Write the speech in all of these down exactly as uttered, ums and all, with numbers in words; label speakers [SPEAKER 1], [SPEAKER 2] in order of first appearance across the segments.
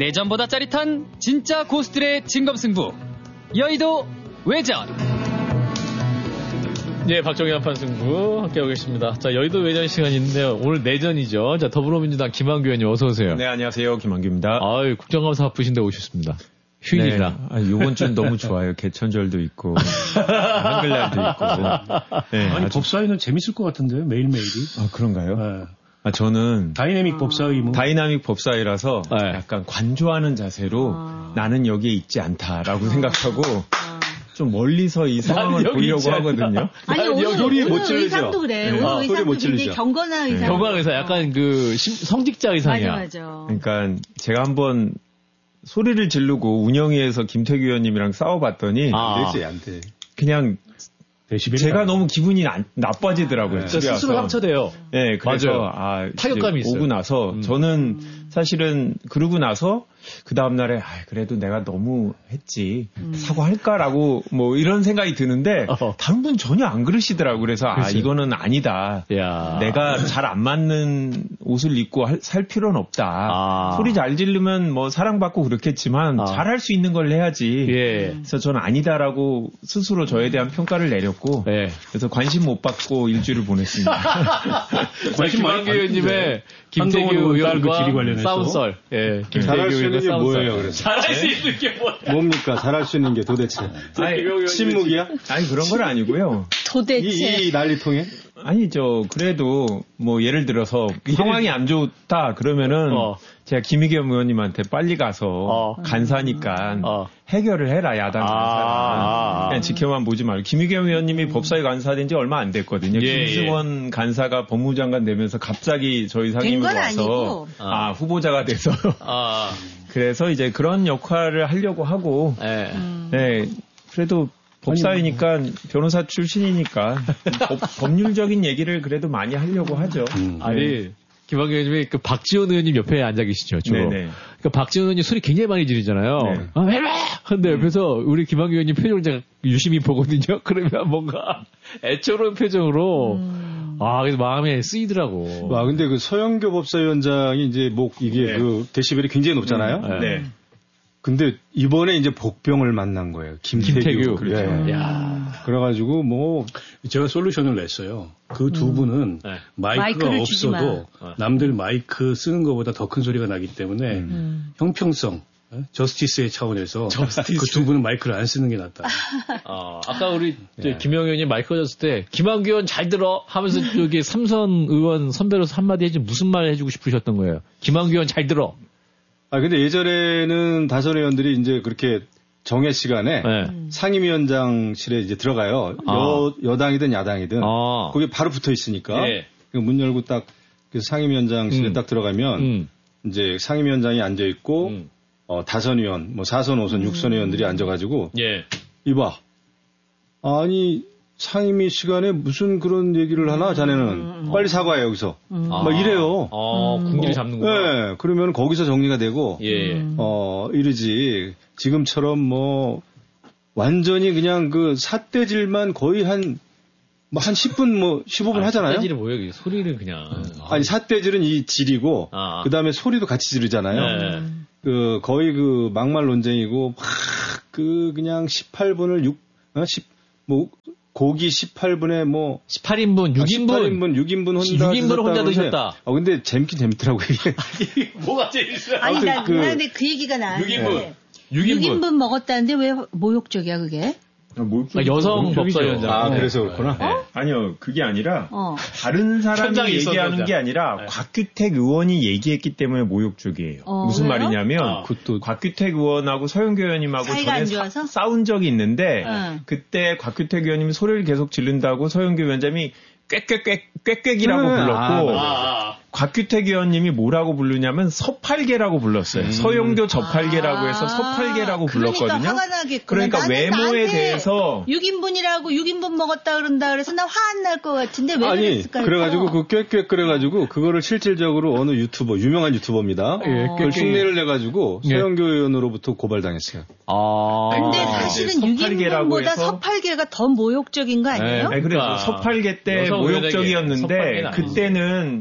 [SPEAKER 1] 내전보다 짜릿한 진짜 고수들의 진검승부 여의도 외전.
[SPEAKER 2] 네, 박정희 한판 승부 함께하고 계십니다. 자, 여의도 외전 시간인데요. 오늘 내전이죠. 자, 더불어민주당 김한규 의원님 어서 오세요.
[SPEAKER 3] 네, 안녕하세요. 김한규입니다.
[SPEAKER 2] 아유, 국정감사 바쁘신데 오셨습니다. 휴일이라.
[SPEAKER 3] 네. 아, 요번 주는 너무 좋아요. 개천절도 있고 한글날도 있고.
[SPEAKER 4] 네, 아니 아주... 법사위는 재밌을 것 같은데요. 매일매일이.
[SPEAKER 3] 아, 그런가요? 네. 아, 저는
[SPEAKER 4] 다이내믹 법사위 뭐
[SPEAKER 3] 다이나믹 법사위라서 네. 약간 관조하는 자세로 아... 나는 여기에 있지 않다라고 아... 생각하고 아... 좀 멀리서 이 상황을 보려고 하거든요.
[SPEAKER 5] 아니, 오늘,
[SPEAKER 4] 소리에 못
[SPEAKER 5] 오늘
[SPEAKER 4] 찔르죠.
[SPEAKER 5] 의상도 그래.
[SPEAKER 4] 네.
[SPEAKER 5] 오늘
[SPEAKER 4] 아,
[SPEAKER 5] 의상도 굉장히 경건한 의상.
[SPEAKER 2] 네. 경건한 의상. 약간 그 성직자 의상이야.
[SPEAKER 5] 맞아, 맞아.
[SPEAKER 3] 그러니까 제가 한번 소리를 지르고 운영위에서 김태규 의원님이랑 싸워봤더니
[SPEAKER 4] 아, 되지, 안 돼.
[SPEAKER 3] 그냥 제가 너무 기분이 안, 나빠지더라고요.
[SPEAKER 2] 네. 스스로 상처돼요.
[SPEAKER 3] 네, 그래서
[SPEAKER 2] 맞아요.
[SPEAKER 3] 아,
[SPEAKER 2] 타격감이 있어요.
[SPEAKER 3] 오고 나서 음. 저는 사실은 그러고 나서 그 다음 날에 아, 그래도 내가 너무 했지 음. 사과할까라고 뭐 이런 생각이 드는데 어허. 다른 분 전혀 안 그러시더라고. 그래서 아 그치. 이거는 아니다. 야. 내가 잘 안 맞는 옷을 입고 할, 살 필요는 없다. 아. 소리 잘 지르면 뭐 사랑받고 그렇겠지만 아. 잘할 수 있는 걸 해야지. 예. 그래서 저는 아니다라고 스스로 저에 대한 평가를 내렸고 예. 그래서 관심 못 받고 일주일을 보냈습니다.
[SPEAKER 2] 관심 많은 의원님의 김태규 의원과 싸움썰. 예.
[SPEAKER 6] 잘할 수 있는 게 뭐예요, 그래서?
[SPEAKER 2] 잘할 수 있는 게 뭐예요?
[SPEAKER 6] 뭡니까? 잘할 수 있는 게 도대체? 아니, 침묵이야?
[SPEAKER 3] 아니, 그런 건 아니고요.
[SPEAKER 5] 도대체.
[SPEAKER 6] 이, 이 난리통에?
[SPEAKER 3] 아니죠. 그래도 뭐 예를 들어서 상황이 안 좋다 그러면은 어. 제가 김의겸 의원님한테 빨리 가서 어. 간사니까 어. 해결을 해라, 야당 간사는. 아. 그냥 지켜만 보지 말고. 김의겸 의원님이 법사위 간사된 지 얼마 안 됐거든요. 예, 김승원 예. 간사가 법무장관 되면서 갑자기 저희 상임위로 와서 아니고. 아, 후보자가 돼서 아. 그래서 이제 그런 역할을 하려고 하고 예. 음. 네, 그래도 법사위니까 변호사 출신이니까 법, 법률적인 얘기를 그래도 많이 하려고 하죠. 음.
[SPEAKER 2] 아니 네. 김한규 의원님이 그 박지원 의원님 옆에 앉아 계시죠, 주로. 네네. 그러니까 박지원 의원님 소리 굉장히 많이 지르잖아요. 네. 아, 왜, 왜! 근데 음. 옆에서 우리 김한규 의원님 표정을 제가 유심히 보거든요. 그러면 뭔가 애처로운 표정으로 음. 아, 그래서 마음에 쓰이더라고.
[SPEAKER 6] 와, 근데 그 서영교 법사위원장이 이제 뭐 이게 네. 그 데시벨이 굉장히 높잖아요. 음. 네. 네. 근데 이번에 이제 복병을 만난 거예요. 김태규. 김태규.
[SPEAKER 4] 그렇죠.
[SPEAKER 6] 예. 야. 그래가지고 뭐 제가 솔루션을 냈어요. 그 두 음. 분은 네. 마이크가 없어도 남들 마이크 쓰는 것보다 더 큰 소리가 나기 때문에 음. 형평성, 저스티스의 차원에서 그 두 분은 마이크를 안 쓰는 게 낫다.
[SPEAKER 2] 아, 아까 우리 예. 김영희 의원님 마이크 꺼졌을 때 김한규 의원 잘 들어 하면서 여기 삼선 의원 선배로서 한마디 해주면 무슨 말 해주고 싶으셨던 거예요? 김한규 의원 잘 들어.
[SPEAKER 6] 아, 근데 예전에는 다선 의원들이 이제 그렇게 정해 시간에 네. 상임위원장실에 이제 들어가요. 아. 여, 여당이든 야당이든. 아. 거기 바로 붙어 있으니까. 네. 문 열고 딱 상임위원장실에 음. 딱 들어가면 음. 이제 상임위원장이 앉아 있고, 음. 어, 다선 의원, 뭐 사선, 오선, 육선 의원들이 앉아가지고. 예. 이봐. 아니, 상임위 시간에 무슨 그런 얘기를 하나, 자네는. 음. 빨리 사과해, 여기서. 음. 막 이래요.
[SPEAKER 2] 아, 음. 군기를 잡는구나.
[SPEAKER 6] 네. 그러면 거기서 정리가 되고,
[SPEAKER 2] 예.
[SPEAKER 6] 어, 이러지. 지금처럼 뭐, 완전히 그냥 그 삿대질만 거의 한, 뭐 한 십 분 뭐, 십오 분 아, 하잖아요?
[SPEAKER 2] 삿대질은 뭐예요? 소리를 그냥.
[SPEAKER 6] 아니, 삿대질은 이 질이고, 아. 그 다음에 소리도 같이 지르잖아요. 네. 그, 거의 그 막말 논쟁이고, 막, 그, 그냥 십팔 분을 육, 어, 십, 뭐, 고기 십팔 분에 뭐.
[SPEAKER 2] 십팔 인분, 육 인분.
[SPEAKER 6] 아, 십팔 인분, 육 인분 혼자.
[SPEAKER 2] 육 인분을 혼자 드셨다.
[SPEAKER 6] 아, 근데 재밌긴 재밌더라고요, 이게.
[SPEAKER 2] 뭐가 제일 싫어?
[SPEAKER 5] 아니, 나, 그, 근데 그 얘기가 나왔는데.
[SPEAKER 2] 육 인분.
[SPEAKER 5] 육 인분. 육 인분 먹었다는데 왜 모욕적이야, 그게?
[SPEAKER 3] 아,
[SPEAKER 2] 아, 여성 법사위원장.
[SPEAKER 6] 아, 네. 그래서 그렇구나.
[SPEAKER 3] 네. 어? 아니요, 그게 아니라 어. 다른 사람이 얘기하는 있었어, 게 아니라 네. 곽규택 의원이 얘기했기 때문에 모욕적이에요. 어, 무슨 왜요? 말이냐면 어. 곽규택 의원하고 서영교 의원님하고 전에 사, 싸운 적이 있는데 응. 그때 곽규택 의원님이 소리를 계속 지른다고 서영교 위원장이 꽥꽥꽥 꽥꽥이라고 네. 불렀고 아, 아, 아. 곽규택 의원님이 뭐라고 부르냐면 서팔계라고 불렀어요. 음. 서영교 저팔계라고 해서 서팔계라고
[SPEAKER 5] 그러니까
[SPEAKER 3] 불렀거든요.
[SPEAKER 5] 화가 나겠구나.
[SPEAKER 3] 그러니까 외모에 대해서
[SPEAKER 5] 육 인분이라고 육 인분 먹었다 그런다 그래서 나 화 안 날 것 같은데 왜
[SPEAKER 6] 아니,
[SPEAKER 5] 그랬을까요?
[SPEAKER 6] 그래가지고 그 꽥꽥 그래가지고 그거를 실질적으로 어느 유튜버 유명한 유튜버입니다. 예, 그걸 흉내를 내가지고 예. 서영교 의원으로부터 고발당했어요.
[SPEAKER 2] 아.
[SPEAKER 5] 근데 사실은 육 인분보다 서팔계가 더 모욕적인 거 아니에요?
[SPEAKER 3] 네, 그래서 서팔계 때 모욕적이었는데 그때는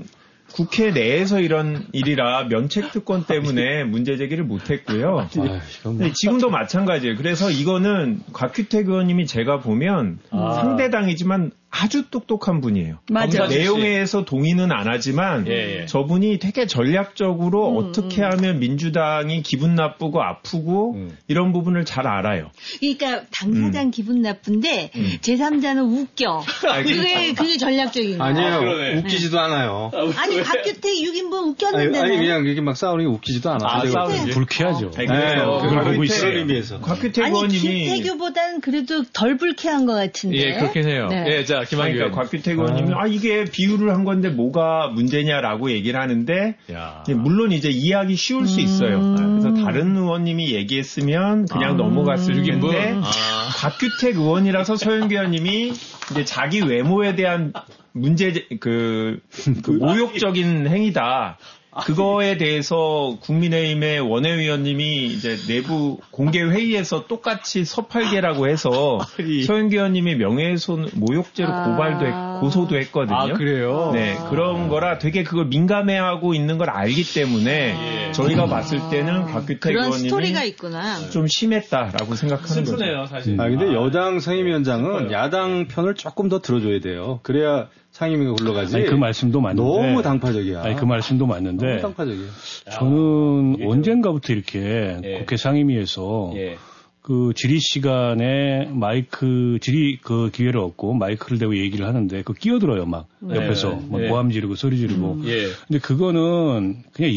[SPEAKER 3] 국회 내에서 이런 일이라 면책특권 때문에 문제 제기를 못했고요. 네, 지금도 마찬가지예요. 그래서 이거는 곽규택 의원님이 제가 보면 아. 상대당이지만 아주 똑똑한 분이에요.
[SPEAKER 5] 맞아.
[SPEAKER 3] 내용에서 동의는 안 하지만 예, 예. 저분이 되게 전략적으로 음, 어떻게 하면 민주당이 기분 나쁘고 아프고 음. 이런 부분을 잘 알아요.
[SPEAKER 5] 그러니까 당사장 음. 기분 나쁜데 음. 제삼자는 웃겨. 그게 그게 전략적인 거예요.
[SPEAKER 6] 아니에요. 아, 웃기지도 네. 않아요.
[SPEAKER 5] 아니 곽규택 육 인분 웃겼는데.
[SPEAKER 6] 아니, 아니 그냥 이렇게 막 싸우는 게 웃기지도 않아.
[SPEAKER 4] 아, 싸우는 게 불쾌하죠. 어.
[SPEAKER 6] 네, 그걸 보고 있어요. 의미에서.
[SPEAKER 3] 곽규택 의원님이
[SPEAKER 5] 아니 김태규보다는 그래도 덜 불쾌한 것 같은데.
[SPEAKER 2] 예, 그렇긴 해요. 네. 예, 자 김한규
[SPEAKER 3] 그러니까 곽규택 의원님이 아. 아 이게 비유를 한 건데 뭐가 문제냐라고 얘기를 하는데 이제 물론 이제 이해하기 쉬울 수 있어요. 음. 그래서 다른 의원님이 얘기했으면 그냥 아. 넘어갔을 텐데 아. 곽규택 의원이라서 서영교 의원님이 이제 자기 외모에 대한 문제 그, 그 모욕적인 행위다. 그거에 대해서 국민의힘의 원외위원님이 이제 내부 공개 회의에서 똑같이 서팔계라고 해서 서영교 의원님이 명예훼손 모욕죄로 고발도 했, 고소도 했거든요.
[SPEAKER 2] 아, 그래요?
[SPEAKER 3] 네, 그런 거라 되게 그걸 민감해하고 있는 걸 알기 때문에 예. 저희가 봤을 때는 곽규택
[SPEAKER 5] 그런
[SPEAKER 3] 의원님이
[SPEAKER 5] 스토리가 있구나.
[SPEAKER 3] 좀 심했다라고 생각하는
[SPEAKER 2] 슬프네요,
[SPEAKER 3] 거죠.
[SPEAKER 2] 사실.
[SPEAKER 6] 아, 근데 여당 상임위원장은 아, 야당 편을 조금 더 들어줘야 돼요. 그래야 상임위가 굴러가지.
[SPEAKER 4] 아니, 그 말씀도 맞는데.
[SPEAKER 6] 너무 당파적이야.
[SPEAKER 4] 아니, 그 말씀도 맞는데.
[SPEAKER 6] 너무 당파적이야.
[SPEAKER 4] 저는 야, 언젠가부터 이렇게 예. 국회 상임위에서
[SPEAKER 2] 예.
[SPEAKER 4] 그 질의 시간에 마이크, 질의 그 기회를 얻고 마이크를 대고 얘기를 하는데 그 끼어들어요, 막. 네. 옆에서. 막 네. 모함 지르고 소리 지르고.
[SPEAKER 2] 음. 예.
[SPEAKER 4] 근데 그거는 그냥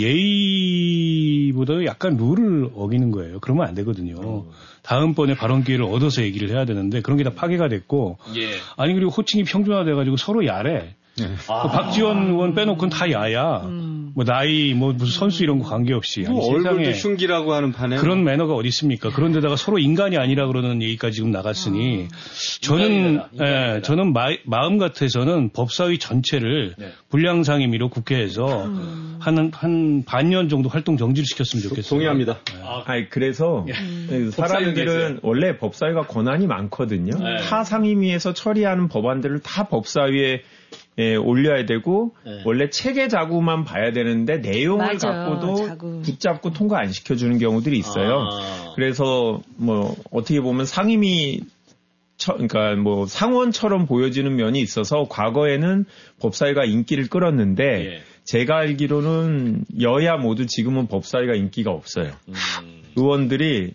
[SPEAKER 4] 예의보다 약간 룰을 어기는 거예요. 그러면 안 되거든요. 음. 다음번에 발언 기회를 얻어서 얘기를 해야 되는데 그런 게 다 파괴가 됐고.
[SPEAKER 2] 예.
[SPEAKER 4] 아니, 그리고 호칭이 평준화돼가지고 서로 야래. 네. 아. 박지원 의원 빼놓고는 다 야야. 음. 뭐 나이, 뭐 무슨 선수 이런 거 관계없이.
[SPEAKER 6] 뭐 아니, 얼굴도 흉기라고 하는 판에
[SPEAKER 4] 그런 매너가 어디 있습니까? 그런데다가 서로 인간이 아니라 그러는 얘기까지 지금 나갔으니 아. 저는 인간이다, 인간이다. 예, 저는 마, 마음 같아서는 법사위 전체를 네. 불량상임위로 국회에서 음. 한, 한 반년 정도 활동 정지를 시켰으면 좋겠어요.
[SPEAKER 6] 동의합니다.
[SPEAKER 3] 네. 아, 아니, 그래서 음. 사람들은 원래 법사위가 권한이 많거든요. 네. 타 상임위에서 처리하는 법안들을 다 법사위에 예, 올려야 되고 네. 원래 체계 자구만 봐야 되는데 내용을
[SPEAKER 5] 맞아,
[SPEAKER 3] 갖고도
[SPEAKER 5] 자구.
[SPEAKER 3] 붙잡고 통과 안 시켜주는 경우들이 있어요.
[SPEAKER 2] 아.
[SPEAKER 3] 그래서 뭐 어떻게 보면 상임위 처, 그러니까 뭐 상원처럼 보여지는 면이 있어서 과거에는 법사위가 인기를 끌었는데 예. 제가 알기로는 여야 모두 지금은 법사위가 인기가 없어요. 음. 의원들이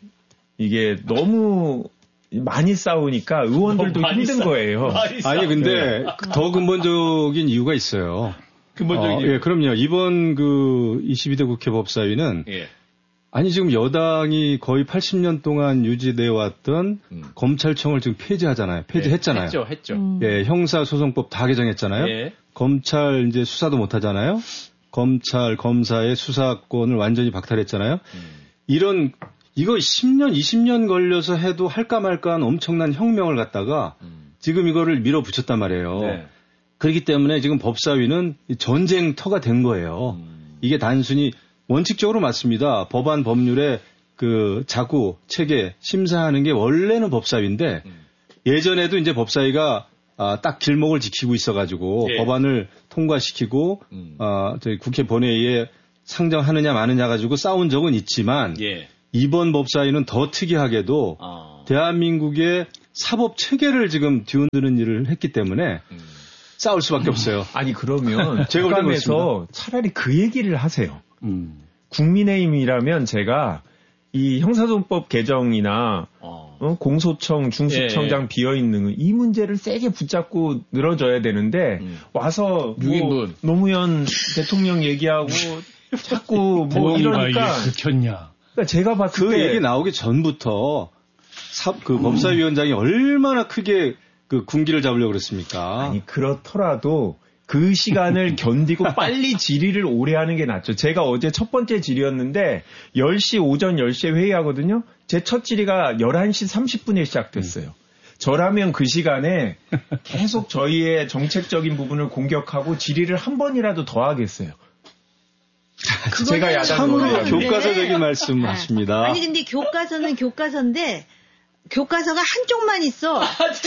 [SPEAKER 3] 이게 너무 많이 싸우니까 의원들도 힘든
[SPEAKER 2] 싸,
[SPEAKER 3] 거예요.
[SPEAKER 6] 아니 근데 네. 더 근본적인 이유가 있어요. 근본적인 어, 이유. 예, 그럼요. 이번 그 이십이 대 국회 법사위는
[SPEAKER 2] 예.
[SPEAKER 6] 아니 지금 여당이 거의 팔십 년 동안 유지되어 왔던 음. 검찰청을 지금 폐지하잖아요. 폐지했잖아요.
[SPEAKER 2] 네, 했죠, 했죠.
[SPEAKER 5] 음.
[SPEAKER 6] 예, 형사소송법 다 개정했잖아요.
[SPEAKER 2] 예.
[SPEAKER 6] 검찰 이제 수사도 못 하잖아요. 검찰 검사의 수사권을 완전히 박탈했잖아요. 음. 이런 이거 십 년, 이십 년 걸려서 해도 할까 말까 한 엄청난 혁명을 갖다가 음. 지금 이거를 밀어붙였단 말이에요. 네. 그렇기 때문에 지금 법사위는 전쟁터가 된 거예요. 음. 이게 단순히 원칙적으로 맞습니다. 법안 법률에 그 자구, 체계, 심사하는 게 원래는 법사위인데 음. 예전에도 이제 법사위가 아, 딱 길목을 지키고 있어가지고 예. 법안을 통과시키고 음. 아, 저희 국회 본회의에 상정하느냐 마느냐 가지고 싸운 적은 있지만
[SPEAKER 2] 예.
[SPEAKER 6] 이번 법사위는 더 특이하게도 아. 대한민국의 사법 체계를 지금 뒤흔드는 일을 했기 때문에 음. 싸울 수밖에 없어요.
[SPEAKER 3] 아니 그러면 국감에서 차라리 그 얘기를 하세요. 음. 국민의힘이라면 제가 이 형사소송법 개정이나 어. 어, 공소청, 중수청장 예, 예. 비어있는 이 문제를 세게 붙잡고 늘어져야 되는데 음. 와서 뭐 노무현 대통령 얘기하고 자꾸 뭐 이러니까
[SPEAKER 4] 극혔냐.
[SPEAKER 6] 그러니까 제가 봤을 그 때 그 얘기 나오기 전부터 사, 그 음. 법사위원장이 얼마나 크게 그 군기를 잡으려고 그랬습니까?
[SPEAKER 3] 아니 그렇더라도 그 시간을 견디고 빨리 질의를 오래 하는 게 낫죠. 제가 어제 첫 번째 질의였는데 열 시 오전 열 시에 회의하거든요. 제 첫 질의가 열한 시 삼십 분에 시작됐어요. 음. 저라면 그 시간에 계속 저희의 정책적인 부분을 공격하고 질의를 한 번이라도 더 하겠어요.
[SPEAKER 6] 제가 야당 참으로 교과서적인 말씀하십니다.
[SPEAKER 5] 아니 근데 교과서는 교과서인데 교과서가 한쪽만 있어.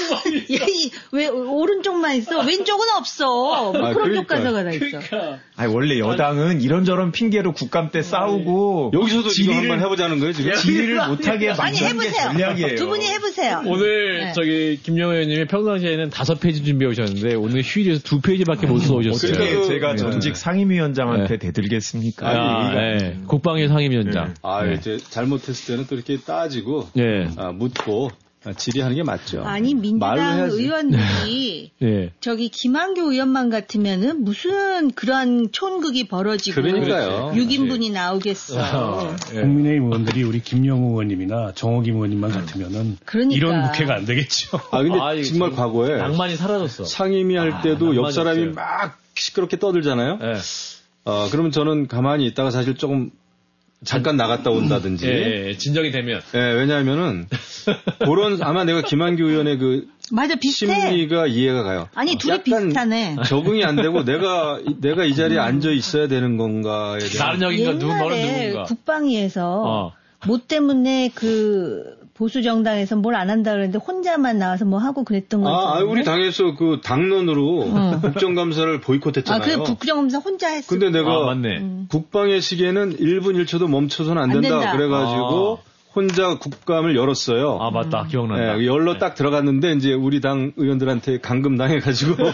[SPEAKER 5] 왜 오른쪽만 있어? 왼쪽은 없어. 뭐 아, 그런 그러니까. 교과서가 다 있어. 그러니까.
[SPEAKER 3] 아니, 원래 여당은 이런저런 핑계로 국감 때 싸우고
[SPEAKER 6] 여기서도 지금 한번 해보자는 거예요 지금?
[SPEAKER 3] 질의를 못하게 만드는 게 전략이에요.
[SPEAKER 5] 두 분이 해보세요.
[SPEAKER 2] 오늘 네. 저기 김영호 의원님이 평상시에는 다섯 페이지 준비해 오셨는데 오늘 휴일에서 두 페이지밖에 못 써오셨어요.
[SPEAKER 3] 그러니까 제가 전직 상임위원장한테 네. 대들겠습니까?
[SPEAKER 2] 아, 아, 네. 국방위 상임위원장.
[SPEAKER 6] 네. 아, 네. 이제 잘못했을 때는 또 이렇게 따지고 네. 아, 묻고 질의하는 게 맞죠.
[SPEAKER 5] 아니 민주당 의원들이 네. 저기 김한교 의원만 같으면은 무슨 그런 촌극이 벌어지고
[SPEAKER 6] 그러니까요.
[SPEAKER 5] 육 인분이 나오겠어. 아,
[SPEAKER 4] 네. 국민의힘 의원들이 우리 김영우 의원님이나 정호김 의원님만 같으면 그러니까. 이런 국회가 안 되겠죠.
[SPEAKER 6] 아 근데 아, 정말 과거에
[SPEAKER 2] 낭만이 사라졌어.
[SPEAKER 6] 상임위 할 때도 아, 옆 사람이 막 시끄럽게 떠들잖아요. 네. 어, 그러면 저는 가만히 있다가 사실 조금 잠깐 나갔다 온다든지.
[SPEAKER 2] 예, 예, 진정이 되면.
[SPEAKER 6] 예, 왜냐하면은, 그런, 아마 내가 김한규 의원의 그.
[SPEAKER 5] 맞아, 비슷해.
[SPEAKER 6] 심리가 이해가 가요.
[SPEAKER 5] 아니, 둘이 비슷하네.
[SPEAKER 6] 적응이 안 되고, 내가, 내가 이 자리에 음. 앉아 있어야 되는 건가에 대한.
[SPEAKER 2] 다른 역인가, 누구, 너는 누군가.
[SPEAKER 5] 국방위에서. 어. 뭐 때문에 그, 보수 정당에서 뭘 안 한다 그랬는데 혼자만 나와서 뭐 하고 그랬던 거
[SPEAKER 6] 아, 아, 우리 당에서 그 당론으로 어. 국정감사를 보이콧했잖아요.
[SPEAKER 5] 아, 그 국정감사 혼자 했어.
[SPEAKER 6] 근데 내가
[SPEAKER 2] 아, 맞네.
[SPEAKER 6] 음. 국방의 시계는 일 분 일 초도 멈춰서는 안 된다. 안 된다. 그래가지고 아. 혼자 국감을 열었어요.
[SPEAKER 2] 아, 맞다. 기억난다.
[SPEAKER 6] 네, 열로 네. 딱 들어갔는데 이제 우리 당 의원들한테 감금 당해가지고.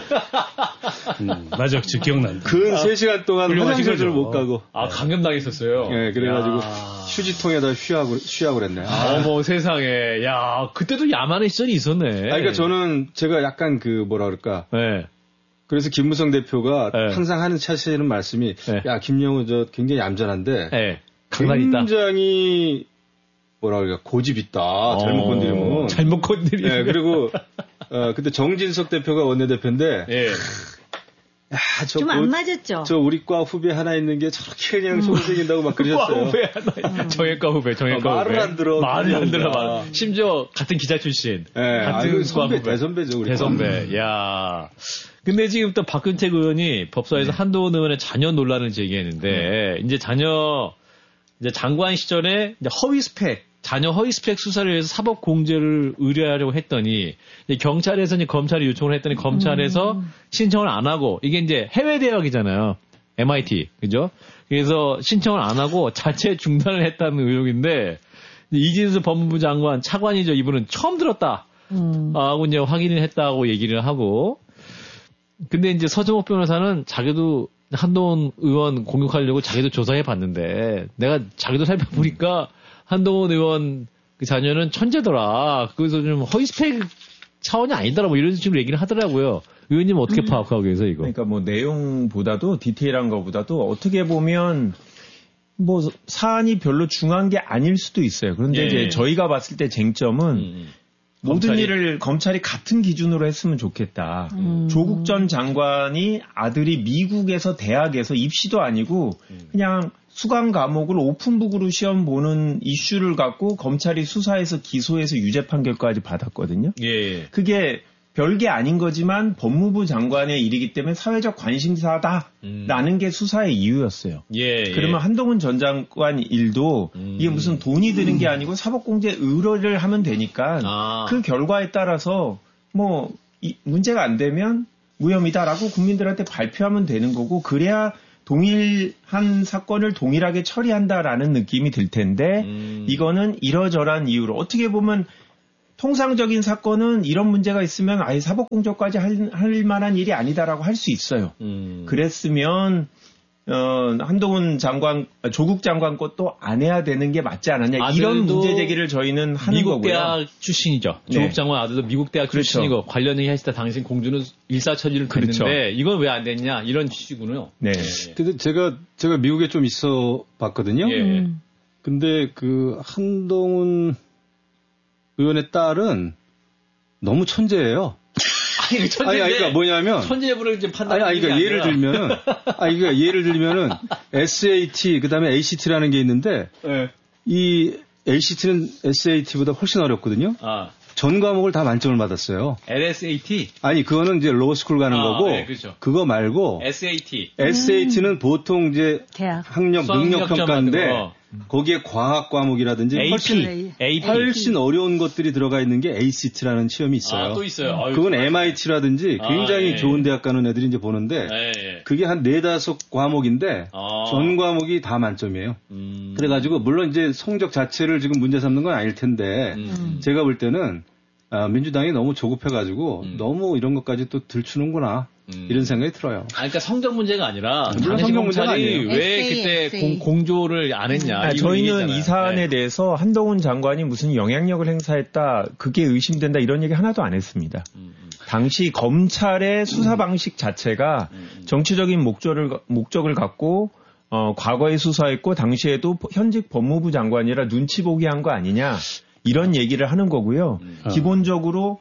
[SPEAKER 4] 음, 맞아, 저 기억난다.
[SPEAKER 6] 근 세 시간 동안 화장실을 못 가고.
[SPEAKER 2] 아, 감금 당했었어요.
[SPEAKER 6] 네, 그래가지고 야. 휴지통에다 쉬하고 쉬하고 그랬네.
[SPEAKER 2] 아, 어머 세상에, 야, 그때도 야만의 시절이 있었네. 아,
[SPEAKER 6] 그러니까 저는 제가 약간 그 뭐라 그럴까. 네. 그래서 김무성 대표가 네. 항상 하는 차시는 말씀이, 네. 야 김영우 저 굉장히 얌전한데, 네. 굉장히 뭐라 그럴까 고집 있다. 어, 잘못 건드리면.
[SPEAKER 2] 잘못 건드리면.
[SPEAKER 6] 네, 그리고 어, 그때 정진석 대표가 원내대표인데. 네. 야, 저
[SPEAKER 5] 좀 안 맞았죠.
[SPEAKER 6] 저 우리 과 후배 하나 있는 게 저렇게 그냥 속을 새긴다고 막 그러셨어요.
[SPEAKER 2] 후배 하나. 음. 정예과 후배, 정예과
[SPEAKER 6] 어,
[SPEAKER 2] 후배.
[SPEAKER 6] 말을 안 들어.
[SPEAKER 2] 말을 안 들어. 말. 심지어 같은 기자 출신.
[SPEAKER 6] 네, 같은 선배, 후배. 대선배죠. 우리
[SPEAKER 2] 대선배. 야. 근데 지금 또 박근택 의원이 법사위에서 네. 한동훈 의원의 자녀 논란을 제기했는데 음. 이제 자녀 이제 장관 시절에 이제 허위 스펙 자녀 허위 스펙 수사를 위해서 사법 공제를 의뢰하려고 했더니 경찰에서 이제 검찰이 요청을 했더니 검찰에서 음. 신청을 안 하고 이게 이제 해외 대학이잖아요. 엠아이티 그죠? 그래서 신청을 안 하고 자체 중단을 했다는 의혹인데 이진수 법무부 장관 차관이죠. 이분은 처음 들었다 음. 하고 이제 확인을 했다고 얘기를 하고 근데 이제 서정옥 변호사는 자기도 한동훈 의원 공격하려고 자기도 조사해 봤는데 내가 자기도 살펴보니까 한동훈 의원 그 자녀는 천재더라. 그래서 좀 허위 스펙 차원이 아니더라. 뭐 이런 식으로 얘기를 하더라고요. 의원님 어떻게 음. 파악하고 계세요, 이거?
[SPEAKER 3] 그러니까 뭐 내용보다도 디테일한 것보다도 어떻게 보면 뭐 사안이 별로 중요한 게 아닐 수도 있어요. 그런데 예. 이제 저희가 봤을 때 쟁점은 음. 모든 검찰이? 일을 검찰이 같은 기준으로 했으면 좋겠다. 음. 조국 전 장관이 아들이 미국에서 대학에서 입시도 아니고 그냥 수강 과목을 오픈북으로 시험 보는 이슈를 갖고 검찰이 수사해서 기소해서 유죄 판결까지 받았거든요. 예. 그게 별게 아닌 거지만 법무부 장관의 일이기 때문에 사회적 관심사다라는 음. 게 수사의 이유였어요. 예, 그러면 예. 한동훈 전 장관 일도 음. 이게 무슨 돈이 드는 게 아니고 사법공제 의뢰를 하면 되니까 아. 그 결과에 따라서 뭐 이, 문제가 안 되면 무혐의다라고 국민들한테 발표하면 되는 거고 그래야 동일한 사건을 동일하게 처리한다라는 느낌이 들 텐데 음. 이거는 이러저러한 이유로 어떻게 보면 통상적인 사건은 이런 문제가 있으면 아예 사법공조까지 할, 할 만한 일이 아니다라고 할 수 있어요. 음. 그랬으면 어, 한동훈 장관, 조국 장관 것도 안 해야 되는 게 맞지 않았냐. 이런 문제 제기를 저희는 하는
[SPEAKER 2] 미국
[SPEAKER 3] 거고요.
[SPEAKER 2] 미국 대학 출신이죠. 네. 조국 장관 아들도 미국 대학 그렇죠. 출신이고 관련 얘기 하실 때 당신 공주는 일사천리를 됐는데 그렇죠. 이건 왜 안 됐냐 이런 취지군요.
[SPEAKER 6] 네. 근데 제가 제가 미국에 좀 있어 봤거든요. 예. 음. 근데 그 한동훈 의원의 딸은 너무 천재예요.
[SPEAKER 2] 아니, 그 천재.
[SPEAKER 6] 아니, 그러니까 뭐냐면.
[SPEAKER 2] 천재부를 이제 판단하는
[SPEAKER 6] 아니, 그러니까 예를 들면은. 아니, 그러니까 예를 들면은 에스에이티, 그 다음에 에이씨티라는 게 있는데. 네. 이 에이씨티는 에스에이티보다 훨씬 어렵거든요. 아. 전 과목을 다 만점을 받았어요.
[SPEAKER 2] 엘에스에이티?
[SPEAKER 6] 아니, 그거는 이제 로스쿨 가는 아, 거고.
[SPEAKER 2] 네, 그렇죠.
[SPEAKER 6] 그거 말고.
[SPEAKER 2] 에스에이티.
[SPEAKER 6] 에스에이티는 음. 보통 이제. 대학. 학력, 능력 평가인데. 거기에 과학 과목이라든지 훨씬,
[SPEAKER 4] 에이피.
[SPEAKER 6] 훨씬 어려운 것들이 들어가 있는 게 에이씨티라는 시험이 있어요.
[SPEAKER 2] 아, 또 있어요. 아유,
[SPEAKER 6] 그건 엠아이티라든지 굉장히
[SPEAKER 2] 아, 예.
[SPEAKER 6] 좋은 대학 가는 애들이 이제 보는데
[SPEAKER 2] 예, 예.
[SPEAKER 6] 그게 한 네다섯 과목인데
[SPEAKER 2] 아.
[SPEAKER 6] 전 과목이 다 만점이에요.
[SPEAKER 2] 음.
[SPEAKER 6] 그래가지고 물론 이제 성적 자체를 지금 문제 삼는 건 아닐 텐데
[SPEAKER 2] 음.
[SPEAKER 6] 제가 볼 때는 아, 민주당이 너무 조급해가지고
[SPEAKER 2] 음.
[SPEAKER 6] 너무 이런 것까지 또 들추는구나
[SPEAKER 2] 음.
[SPEAKER 6] 이런 생각이 들어요.
[SPEAKER 2] 아, 그러니까 성적 문제가 아니라
[SPEAKER 6] 물론
[SPEAKER 2] 당시
[SPEAKER 6] 성적 문제가
[SPEAKER 2] 검찰이
[SPEAKER 6] 아니에요.
[SPEAKER 2] 왜
[SPEAKER 5] 에세이,
[SPEAKER 2] 그때
[SPEAKER 5] 에세이.
[SPEAKER 2] 공, 공조를 안 했냐.
[SPEAKER 3] 아,
[SPEAKER 2] 이거
[SPEAKER 3] 저희는
[SPEAKER 2] 얘기했잖아요.
[SPEAKER 3] 이 사안에
[SPEAKER 2] 네.
[SPEAKER 3] 대해서 한동훈 장관이 무슨 영향력을 행사했다, 그게 의심된다 이런 얘기 하나도 안 했습니다.
[SPEAKER 2] 음, 음.
[SPEAKER 3] 당시 검찰의 수사 방식 자체가
[SPEAKER 2] 음.
[SPEAKER 3] 정치적인 목적을 목적을 갖고 어, 과거에 수사했고 당시에도 현직 법무부 장관이라 눈치 보기 한 거 아니냐 이런 얘기를 하는 거고요.
[SPEAKER 2] 음.
[SPEAKER 3] 기본적으로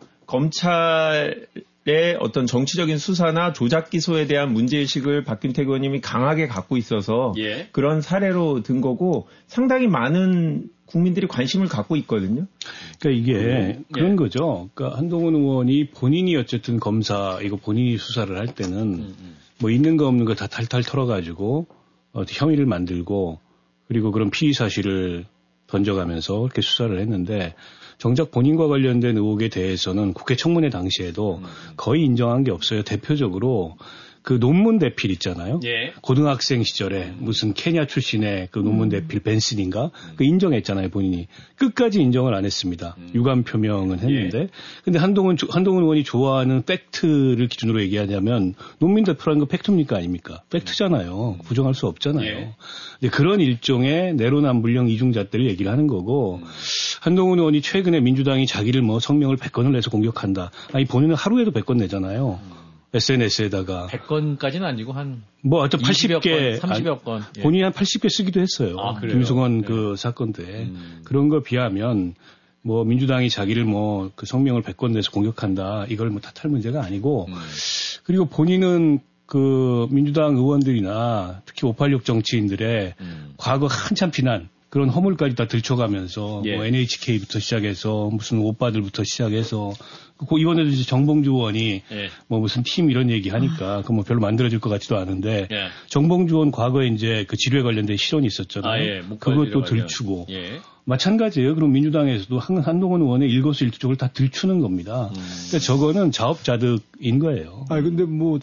[SPEAKER 3] 검찰의 어떤 정치적인 수사나 조작 기소에 대한 문제의식을 박균택 의원님이 강하게 갖고 있어서
[SPEAKER 2] 예.
[SPEAKER 3] 그런 사례로 든 거고 상당히 많은 국민들이 관심을 갖고 있거든요.
[SPEAKER 4] 그러니까 이게
[SPEAKER 2] 음,
[SPEAKER 4] 그런
[SPEAKER 2] 예.
[SPEAKER 4] 거죠. 그러니까 한동훈 의원이 본인이 어쨌든 검사 이거 본인이 수사를 할 때는
[SPEAKER 2] 음, 음.
[SPEAKER 4] 뭐 있는 거 없는 거 다 탈탈 털어가지고 어, 혐의를 만들고 그리고 그런 피의 사실을 던져가면서 이렇게 수사를 했는데 정작 본인과 관련된 의혹에 대해서는 국회 청문회 당시에도
[SPEAKER 2] 음.
[SPEAKER 4] 거의 인정한 게 없어요. 대표적으로 그 논문 대필 있잖아요.
[SPEAKER 2] 예.
[SPEAKER 4] 고등학생 시절에 무슨 케냐 출신의 그 논문 대필 벤슨인가 그 인정했잖아요. 본인이 끝까지 인정을 안 했습니다.
[SPEAKER 2] 음.
[SPEAKER 4] 유감 표명은 했는데
[SPEAKER 2] 예. 근데
[SPEAKER 4] 한동훈 한동훈 의원이 좋아하는 팩트를 기준으로 얘기하자면 논문 대표라는 거 팩트입니까 아닙니까? 팩트잖아요. 부정할 수 없잖아요.
[SPEAKER 2] 예.
[SPEAKER 4] 근데 그런 일종의 내로남불형 이중잣대를 얘기를 하는 거고
[SPEAKER 2] 음.
[SPEAKER 4] 한동훈 의원이 최근에 민주당이 자기를 뭐 성명을 백 건을 내서 공격한다. 아니 본인은 하루에도 백 건 내잖아요.
[SPEAKER 2] 음.
[SPEAKER 4] 에스엔에스에다가
[SPEAKER 2] 백 건까지는 아니고 한
[SPEAKER 4] 뭐 하여튼 팔십 개,
[SPEAKER 2] 삼십여 건. 예.
[SPEAKER 4] 본인이 한 팔십 개 쓰기도 했어요.
[SPEAKER 2] 아, 그래요?
[SPEAKER 4] 김승원
[SPEAKER 2] 네.
[SPEAKER 4] 그 사건 때.
[SPEAKER 2] 음.
[SPEAKER 4] 그런 거 비하면 뭐 민주당이 자기를 뭐 그 성명을 백 건 내서 공격한다. 이걸 뭐 탓할 문제가 아니고
[SPEAKER 2] 음.
[SPEAKER 4] 그리고 본인은 그 민주당 의원들이나 특히 오팔육 정치인들의
[SPEAKER 2] 음.
[SPEAKER 4] 과거 한참 비난 그런 허물까지 다 들춰가면서
[SPEAKER 2] 예.
[SPEAKER 4] 뭐 엔에이치케이부터 시작해서 무슨 오빠들부터 시작해서 그 이번에도 이제 정봉주 의원이
[SPEAKER 2] 예.
[SPEAKER 4] 뭐 무슨 팀 이런 얘기 하니까 그 뭐 별로 만들어질 것 같지도 않은데
[SPEAKER 2] 예.
[SPEAKER 4] 정봉주 의원 과거에 이제 그 지뢰 관련된 실언이 있었잖아요.
[SPEAKER 2] 아, 예.
[SPEAKER 4] 그것도
[SPEAKER 2] 관련.
[SPEAKER 4] 들추고
[SPEAKER 2] 예.
[SPEAKER 4] 마찬가지예요. 그럼 민주당에서도 한, 한동훈 의원의 일거수일투족을 다 들추는 겁니다.
[SPEAKER 2] 음.
[SPEAKER 4] 그러니까 저거는 자업자득인 거예요.
[SPEAKER 6] 아니 근데 뭐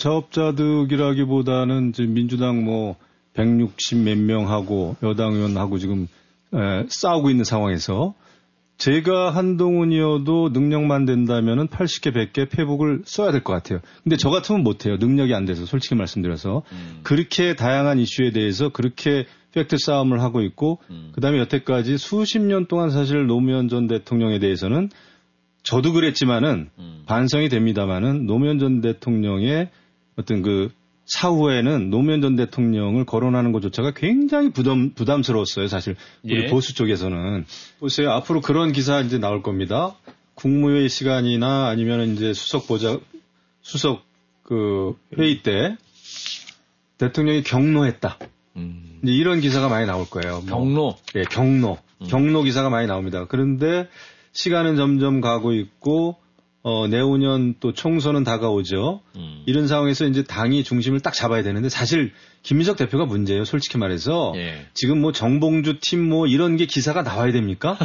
[SPEAKER 6] 자업자득이라기보다는 이제 민주당 뭐 백육십 몇 명하고 여당 의원하고 지금 에, 싸우고 있는 상황에서 제가 한동훈이어도 능력만 된다면은 팔십 개, 백 개 페북을 써야 될 것 같아요. 근데 저 같으면 못해요. 능력이 안 돼서 솔직히 말씀드려서
[SPEAKER 2] 음.
[SPEAKER 6] 그렇게 다양한 이슈에 대해서 그렇게 팩트 싸움을 하고 있고
[SPEAKER 2] 음.
[SPEAKER 6] 그다음에 여태까지 수십 년 동안 사실 노무현 전 대통령에 대해서는 저도 그랬지만은
[SPEAKER 2] 음.
[SPEAKER 6] 반성이 됩니다만은 노무현 전 대통령의 어떤 그 사후에는 노무현 전 대통령을 거론하는 것조차가 굉장히 부담, 부담스러웠어요. 사실 우리
[SPEAKER 2] 예.
[SPEAKER 6] 보수 쪽에서는. 보세요. 앞으로 그런 기사 이제 나올 겁니다. 국무회의 시간이나 아니면 이제 수석 보좌, 수석 그 회의 때 대통령이 경로했다.
[SPEAKER 2] 음.
[SPEAKER 6] 이제 이런 기사가 많이 나올 거예요. 뭐.
[SPEAKER 2] 경로.
[SPEAKER 6] 예, 경로.
[SPEAKER 2] 음.
[SPEAKER 6] 경로 기사가 많이 나옵니다. 그런데 시간은 점점 가고 있고, 어, 내후년 또 총선은 다가오죠.
[SPEAKER 2] 음.
[SPEAKER 6] 이런 상황에서 이제 당이 중심을 딱 잡아야 되는데 사실 김민석 대표가 문제예요. 솔직히 말해서.
[SPEAKER 2] 예.
[SPEAKER 6] 지금 뭐 정봉주 팀 뭐 이런 게 기사가 나와야 됩니까?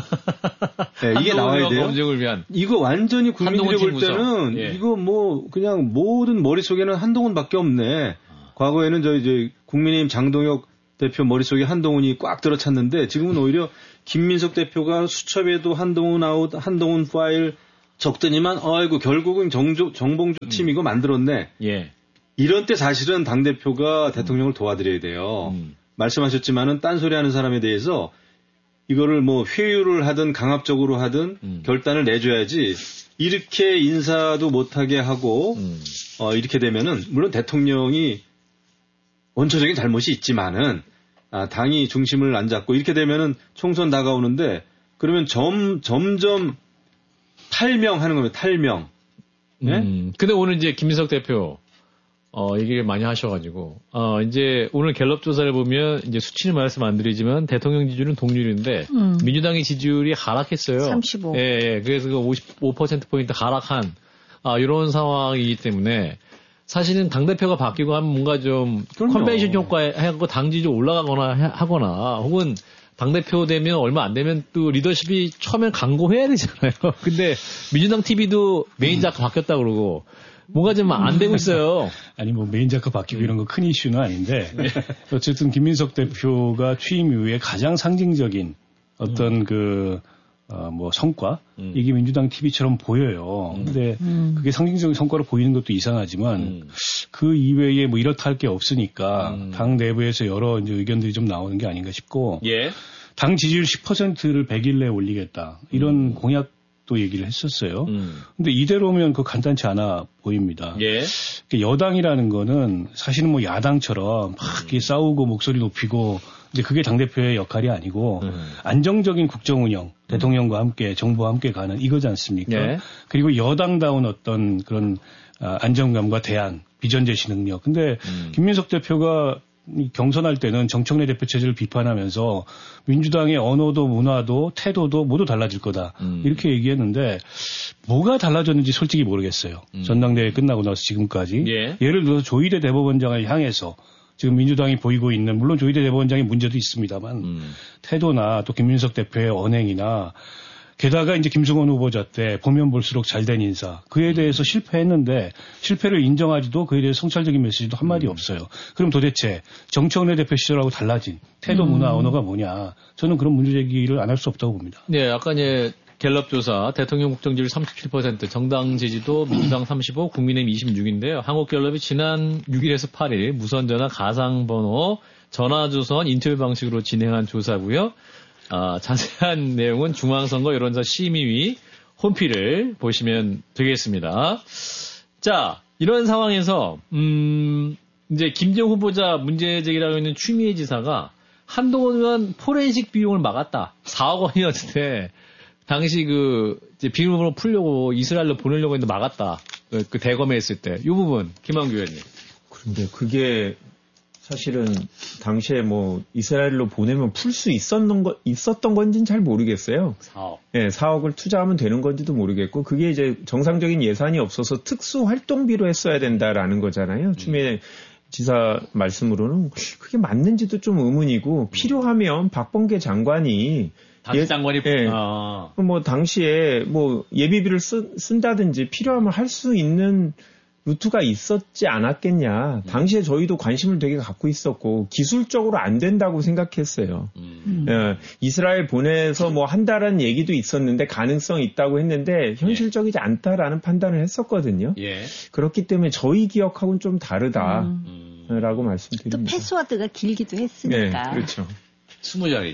[SPEAKER 6] 네, 이게 나와야 돼요.
[SPEAKER 2] 검증을 위한.
[SPEAKER 6] 이거 완전히 국민들이 볼
[SPEAKER 2] 한동훈
[SPEAKER 6] 때는
[SPEAKER 2] 예.
[SPEAKER 6] 이거 뭐 그냥 모든 머릿속에는 한동훈밖에 없네. 과거에는 저 이제 국민의힘 장동혁 대표 머릿속에 한동훈이 꽉 들어찼는데 지금은 오히려 김민석 대표가 수첩에도 한동훈 아웃, 한동훈 파일 적더니만 아이고 결국은 정조, 정봉주 팀 이거 만들었네.
[SPEAKER 2] 예.
[SPEAKER 6] 이런 때 사실은 당대표가 대통령을 도와드려야 돼요.
[SPEAKER 2] 음.
[SPEAKER 6] 말씀하셨지만은 딴소리하는 사람에 대해서 이거를 뭐 회유를 하든 강압적으로 하든
[SPEAKER 2] 음.
[SPEAKER 6] 결단을 내줘야지 이렇게 인사도 못하게 하고
[SPEAKER 2] 음.
[SPEAKER 6] 어, 이렇게 되면은 물론 대통령이 원초적인 잘못이 있지만은 아, 당이 중심을 안 잡고 이렇게 되면은 총선 다가오는데 그러면 점, 점점 탈명하는 거면 탈명. 네?
[SPEAKER 2] 음. 근데 오늘 이제 김민석 대표 어, 얘기를 많이 하셔가지고, 어, 이제 오늘 갤럽 조사를 보면 이제 수치는 말씀 안 드리지만 대통령 지지율은 동률인데,
[SPEAKER 5] 음.
[SPEAKER 2] 민주당의 지지율이 하락했어요.
[SPEAKER 5] 삼십오.
[SPEAKER 2] 예, 예. 그래서 그 오십오 퍼센트포인트 하락한, 아, 이런 상황이기 때문에, 사실은 당대표가 바뀌고 하면 뭔가 좀
[SPEAKER 6] 그럼요.
[SPEAKER 2] 컨벤션 효과에 하고 당 지지율 올라가거나 하- 하거나, 혹은 당대표 되면 얼마 안 되면 또 리더십이 처음엔 강고해야 되잖아요. 근데 민주당 티비도 메인 작가 바뀌었다 그러고 뭔가 좀 안 되고 있어요.
[SPEAKER 4] 아니 뭐 메인 작가 바뀌고 이런 거 큰 이슈는 아닌데 네. 어쨌든 김민석 대표가 취임 이후에 가장 상징적인 어떤 음. 그 어, 뭐 성과 음. 이게 민주당 티비처럼 보여요. 음. 근데 음. 그게 상징적인 성과로 보이는 것도 이상하지만 음. 그 이외에 뭐 이렇다 할 게 없으니까 음. 당 내부에서 여러 이제 의견들이 좀 나오는 게 아닌가 싶고 예. 당 지지율 십 퍼센트를 백 일 내에 올리겠다 이런 음. 공약도 얘기를 했었어요. 음. 근데 이대로면 그 간단치 않아 보입니다. 예. 여당이라는 거는 사실은 뭐 야당처럼 막 이렇게 싸우고 목소리 높이고 이제 그게 당대표의 역할이 아니고 음. 안정적인 국정 운영, 대통령과 함께 정부와 함께 가는 이거지 않습니까? 네. 그리고 여당다운 어떤 그런 안정감과 대안, 비전 제시 능력. 근데 음. 김민석 대표가 경선할 때는 정청래 대표 체제를 비판하면서 민주당의 언어도 문화도 태도도 모두 달라질 거다. 음. 이렇게 얘기했는데 뭐가 달라졌는지 솔직히 모르겠어요. 음. 전당대회 끝나고 나서 지금까지. 예. 예를 들어서 조희대 대법원장을 향해서 지금 민주당이 보이고 있는 물론 조희대 대법원장의 문제도 있습니다만 음. 태도나 또 김민석 대표의 언행이나 게다가 이제 김승원 후보자 때 보면 볼수록 잘된 인사 그에 대해서 음. 실패했는데 실패를 인정하지도 그에 대해서 성찰적인 메시지도 한마디 음. 없어요. 그럼 도대체 정청래 대표 시절하고 달라진 태도 음. 문화 언어가 뭐냐 저는 그런 문제 제기를 안 할 수 없다고 봅니다.
[SPEAKER 2] 네, 아까 이제 갤럽 조사 대통령 국정지지율 삼십칠 퍼센트 정당 지지도 민주당 삼십오 국민의힘 이십육인데요. 한국갤럽이 지난 육 일에서 팔 일 무선전화 가상번호 전화조선 인터뷰 방식으로 진행한 조사고요. 아, 자세한 내용은 중앙선거 여론조사 심의위 홈피를 보시면 되겠습니다. 자, 이런 상황에서 음, 이제 김재웅 후보자 문제 제기라고 있는 추미애 지사가 한동안 포렌식 비용을 막았다. 사억 원이었는데 당시 그 이제 비밀번호 풀려고 이스라엘로 보내려고 했는데 막았다. 그, 그 대검에 있을 때 이 부분 김한규 의원님.
[SPEAKER 3] 그런데 그게 사실은 당시에 뭐 이스라엘로 보내면 풀 수 있었던 거 있었던 건지는 잘 모르겠어요.
[SPEAKER 2] 사억.
[SPEAKER 3] 예, 네, 사억을 투자하면 되는 건지도 모르겠고 그게 이제 정상적인 예산이 없어서 특수 활동비로 했어야 된다라는 거잖아요. 음. 추미애 지사 말씀으로는 그게 맞는지도 좀 의문이고 필요하면 박범계 장관이
[SPEAKER 2] 당시 장관이
[SPEAKER 3] 예, 아. 뭐 당시에 뭐 예비비를 쓴, 쓴다든지 필요하면 할 수 있는 루트가 있었지 않았겠냐. 당시에 저희도 관심을 되게 갖고 있었고 기술적으로 안 된다고 생각했어요. 음. 예, 이스라엘 보내서 뭐 한다라는 얘기도 있었는데 가능성이 있다고 했는데 현실적이지 않다라는 판단을 했었거든요. 예. 그렇기 때문에 저희 기억하고는 좀 다르다라고 음. 말씀드립니다.
[SPEAKER 5] 또 패스워드가 길기도 했으니까.
[SPEAKER 3] 네, 그렇죠.
[SPEAKER 2] 스무 자리.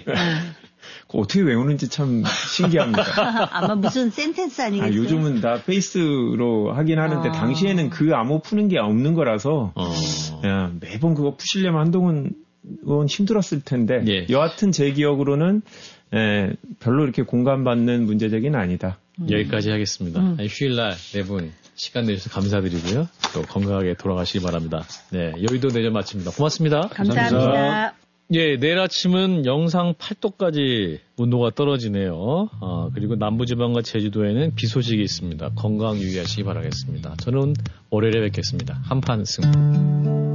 [SPEAKER 3] 그거 어떻게 외우는지 참 신기합니다.
[SPEAKER 5] 아마 무슨 센텐스 아니겠어요?
[SPEAKER 3] 아, 요즘은 다 페이스로 하긴 하는데 아. 당시에는 그 암호 푸는 게 없는 거라서 어. 야, 매번 그거 푸시려면 한동안 힘들었을 텐데 예. 여하튼 제 기억으로는 예, 별로 이렇게 공감받는 문제적인 아니다.
[SPEAKER 2] 음. 여기까지 하겠습니다. 음. 휴일날 네 분 시간 내주셔서 감사드리고요. 또 건강하게 돌아가시기 바랍니다. 네, 여의도 내전 마칩니다. 고맙습니다.
[SPEAKER 5] 감사합니다. 감사합니다.
[SPEAKER 2] 예, 내일 아침은 영상 팔 도까지 온도가 떨어지네요. 아, 그리고 남부지방과 제주도에는 비 소식이 있습니다. 건강 유의하시기 바라겠습니다. 저는 월요일에 뵙겠습니다. 한판 승부.